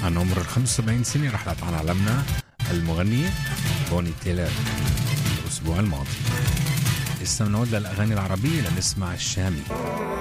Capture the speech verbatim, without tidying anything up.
عن عمر ال خمسة وسبعين سنة رحلت عن عالمنا المغنية بوني تيلر الأسبوع الماضي. لسه بنعود للأغاني العربية لنسمع الشامي.